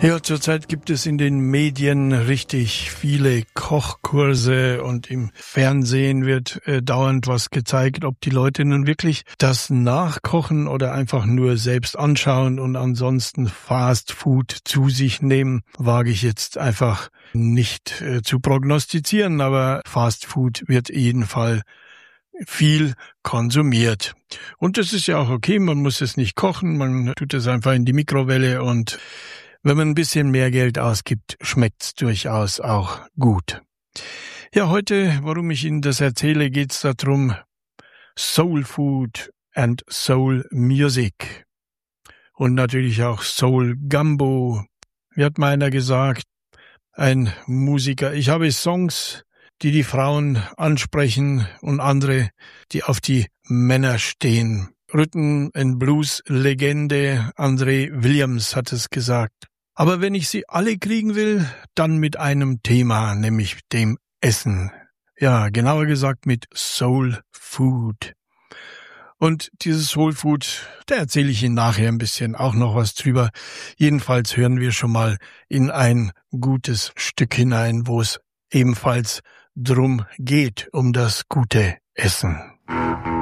Ja, zurzeit gibt es in den Medien richtig viele Kochkurse und im Fernsehen wird dauernd was gezeigt, ob die Leute nun wirklich das nachkochen oder einfach nur selbst anschauen und ansonsten Fast Food zu sich nehmen, wage ich jetzt einfach nicht zu prognostizieren, aber Fast Food wird jedenfalls viel konsumiert. Und das ist ja auch okay, man muss es nicht kochen, man tut es einfach in die Mikrowelle und wenn man ein bisschen mehr Geld ausgibt, schmeckt's durchaus auch gut. Ja, heute, warum ich Ihnen das erzähle, geht's darum, Soul Food and Soul Music. Und natürlich auch Soul Gumbo. Wie hat mal einer gesagt, ein Musiker, ich habe Songs, die die Frauen ansprechen und andere, die auf die Männer stehen. Rhythm and Blues Legende André Williams hat es gesagt. Aber wenn ich sie alle kriegen will, dann mit einem Thema, nämlich dem Essen. Ja, genauer gesagt mit Soul Food. Und dieses Soul Food, da erzähle ich Ihnen nachher ein bisschen auch noch was drüber. Jedenfalls hören wir schon mal in ein gutes Stück hinein, wo es ebenfalls drum geht, um das gute Essen.